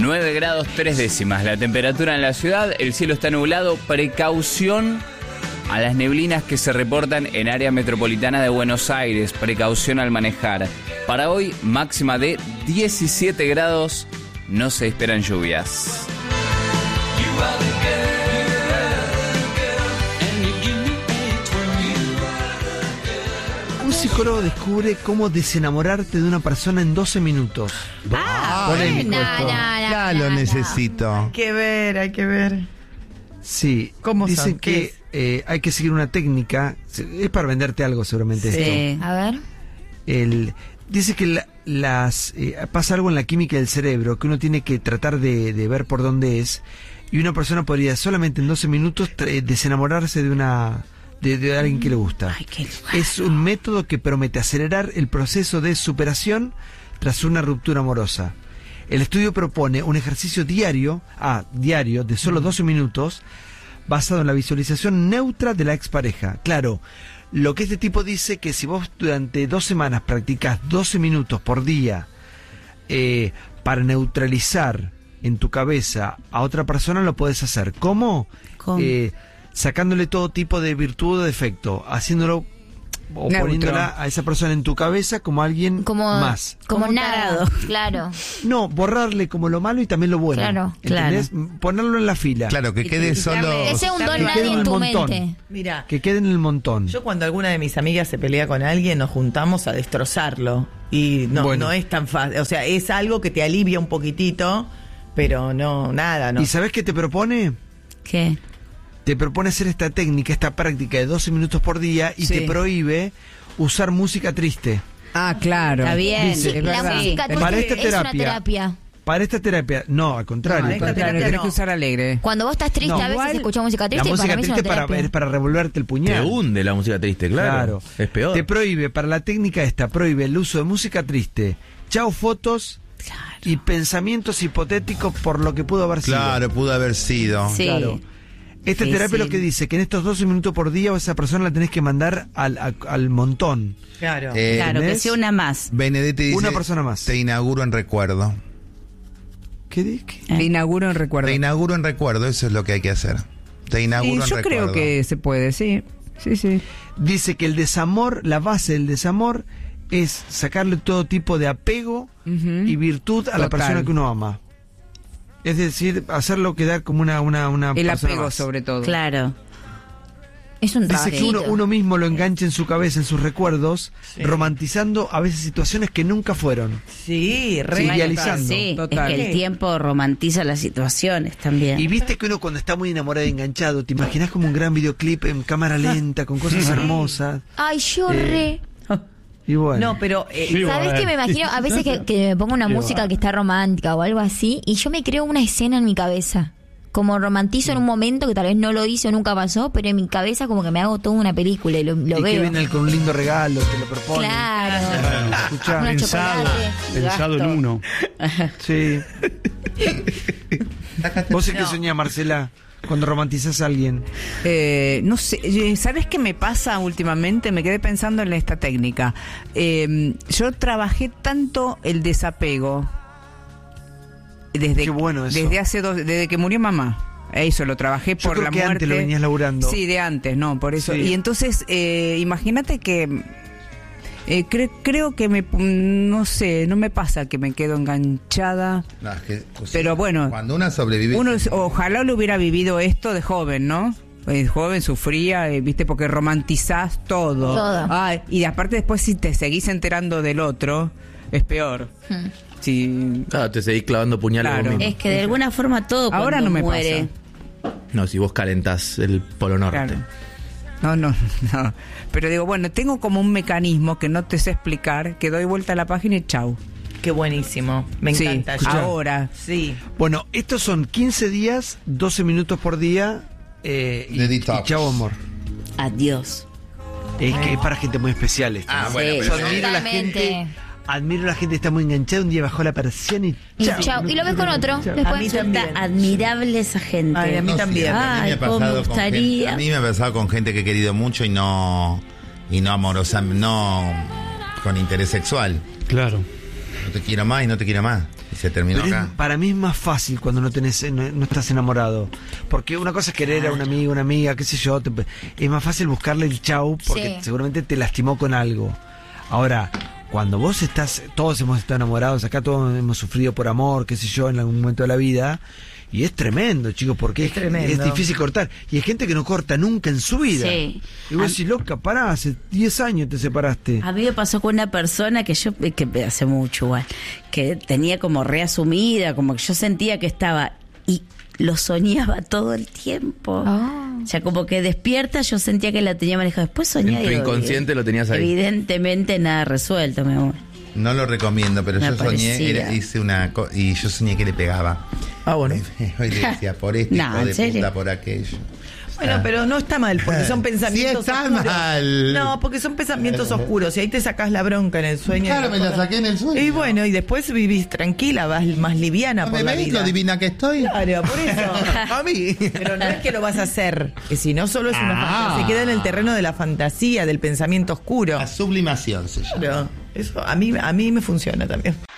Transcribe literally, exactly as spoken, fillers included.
nueve grados tres décimas la temperatura en la ciudad, el cielo está nublado, precaución a las neblinas que se reportan en área metropolitana de Buenos Aires, precaución al manejar. Para hoy, máxima de diecisiete grados, no se esperan lluvias. Un psicólogo descubre cómo desenamorarte de una persona en doce minutos. Ah, Polémico no, esto. no, no, Ya no, lo no. necesito. Hay que ver, hay que ver. Sí, ¿Cómo dicen son? ¿Qué que es? eh, hay que seguir una técnica. Es para venderte algo seguramente esto. Sí. A ver. El, dice que la- las eh, pasa algo en la química del cerebro que uno tiene que tratar de, de ver por dónde es, y una persona podría solamente en doce minutos tra- eh, desenamorarse de una de, de alguien que le gusta. Ay, qué lugar. Es un método que promete acelerar el proceso de superación tras una ruptura amorosa. El estudio propone un ejercicio diario, ah, diario, de solo doce minutos, basado en la visualización neutra de la expareja. Claro, lo que este tipo dice que si vos durante dos semanas practicás doce minutos por día eh, para neutralizar en tu cabeza a otra persona, lo podés hacer. ¿Cómo? ¿Cómo? Eh, sacándole todo tipo de virtud o defecto, haciéndolo o Neutro. poniéndola a esa persona en tu cabeza como alguien Como, más. como, Como un nada. tarado. Claro. No, borrarle como lo malo y también lo bueno. Claro, ¿entendés? Ponerlo en la fila. Claro, que Y- quede y solo. darle- Que sea un don Que nadie quede en un tu montón. mente. Mira, Que quede en el montón. yo cuando alguna de mis amigas se pelea con alguien, nos juntamos a destrozarlo. Y no, Bueno. no es tan fácil. O sea, es algo que te alivia un poquitito, pero no, nada, no. ¿Y sabés qué te propone? ¿Qué? Te propone hacer esta técnica, esta práctica de doce minutos por día y Sí. te prohíbe usar música triste. Ah, claro. Está bien. Dice, Sí, es la verdad. música Para triste esta es una terapia. terapia. Para esta terapia, no, al contrario. No, Al esta contrario, terapia tenés no. que usar alegre. Cuando vos estás triste, No, a veces igual, escuchás música la triste y música para mí es una triste para, terapia. es para revolverte el Te puñal. hunde la música triste, claro. Claro. Es peor. Te prohíbe, para la técnica esta, prohíbe el uso de música triste. Chao fotos y pensamientos hipotéticos por lo que pudo haber sido. Claro, pudo haber sido. Sí. Claro. Esta Sí, terapia sí. lo que dice que en estos doce minutos por día esa persona la tenés que mandar al, a- al montón. Claro. Eh, Claro, que ¿entendés? sea una más. Benedetti dice: Una persona más. Te inauguro en recuerdo. ¿Qué dices? Te inauguro en recuerdo. Te inauguro en recuerdo, eso es lo que hay que hacer. Te Sí, inauguro en yo recuerdo. creo que se puede, sí. Sí, sí. Dice que el desamor, la base del desamor es sacarle todo tipo de apego Ujú. y virtud a la Total. persona que uno ama. Es decir, hacerlo quedar como una una una El persona apego, más. sobre todo. Claro. Es un Dice que uno, trabajito. uno mismo lo engancha en su cabeza, en sus recuerdos, Sí. romantizando a veces situaciones que nunca fueron. Sí, re. Sí, idealizando. Sí, Total. es que el tiempo romantiza las situaciones también. Y viste que uno cuando está muy enamorado y enganchado, te imaginas como un gran videoclip en cámara lenta, con cosas hermosas. Ay, yo Eh, re. Y bueno. No, pero eh, ¿Sabés qué me imagino? A veces que, que me pongo una música que está romántica o algo así y yo me creo una escena en mi cabeza. Como romantizo en un momento que tal vez no lo hice o nunca pasó, pero en mi cabeza como que me hago toda una película y lo, lo y que veo. viene él con un lindo regalo, te lo propone. Claro. Escuchá. Una Pensado, chocolate. pensado en uno. Sí. ¿Vos en qué No. soñás, Marcela, cuando romantizás a alguien? Eh, no sé, eh, ¿sabes qué me pasa últimamente? Me quedé pensando en esta técnica. Eh, yo trabajé tanto el desapego desde, Qué bueno eso. desde hace dos, desde que murió mamá. Eso lo trabajé Yo por creo la que muerte. antes lo venías laburando. Sí, de antes, no, por eso. Sí. Y entonces, eh, imagínate que eh, cre- creo que me, no sé, no me pasa que me quedo enganchada. No, es que, o sea, Pero bueno, cuando una sobrevive. Uno, es- ojalá lo hubiera vivido esto de joven, ¿no? De joven sufría, eh, viste, porque romantizás todo. Todo. Ay, y aparte después si te seguís enterando del otro, es peor. Hmm. Si, Claro, te seguís clavando puñales Claro. vos mismo. Es que de alguna forma todo cuando Ahora no me muere. No, si vos calentás el Polo Norte. claro. No, no, no. Pero digo, bueno, tengo como un mecanismo que no te sé explicar, que doy vuelta a la página y chau. qué buenísimo. Me Sí, encanta. escuchá. Yo- Ahora. Sí. Bueno, estos son quince días, doce minutos por día. Eh, y, De y detox. chao, amor. Adiós. Es que es para gente muy especial esto. Ah, ¿no? bueno, Sí, pero- Yo admiro a la totalmente. gente. Admiro a la gente que está muy enganchada, un día bajó la persiana y Y chao. chao. Y lo ves con otro. Chao. Después A mí también. resulta admirable esa gente. Ay, a mí No, también. sí, a mí me Ay, ha cómo pasado me con gente- gustaría. a mí me ha pasado con gente que he querido mucho y no y no amorosa, no con interés sexual. Claro. No te quiero más y no te quiero más. Y se terminó Pero acá. es- para mí es más fácil cuando no tenés, no, no estás enamorado. Porque una cosa es querer a un amigo, una amiga, qué sé yo. te- es más fácil buscarle el chau porque Sí. seguramente te lastimó con algo. Ahora, cuando vos estás, todos hemos estado enamorados, acá todos hemos sufrido por amor, qué sé yo, en algún momento de la vida. Y es tremendo, chicos, porque Es es, tremendo. es difícil cortar. Y hay gente que no corta nunca en su vida. Sí. Y vos A- decís, loca, pará, hace diez años te separaste. A mí me pasó con una persona que yo, que hace mucho igual, que tenía como reasumida, como que yo sentía que estaba y lo soñaba todo el tiempo. Ah. O sea, como que despierta yo sentía que la tenía manejada. Después soñaba. En tu digo, inconsciente eh, lo tenías ahí. Evidentemente nada resuelto, mi amor. No lo recomiendo, pero Me yo soñé, parecía. era- hice una co- y yo soñé que le pegaba. Ah, bueno. Hoy le decía, por este No, hijo ¿en de serio? puta, por aquello. Bueno, pero no está mal, porque son pensamientos Sí está oscuros. mal. No, porque son pensamientos oscuros y ahí te sacás la bronca en el sueño. Claro, y me la saqué en el sueño. Y bueno, y después vivís tranquila, vas más liviana ¿No por me la ves vida. lo divina que estoy? Claro, por eso. A mí. Pero no es que lo vas a hacer, que si no solo es una Ah. fantasía, se queda en el terreno de la fantasía, del pensamiento oscuro. La sublimación se llama. Pero eso a mí, a mí me funciona también.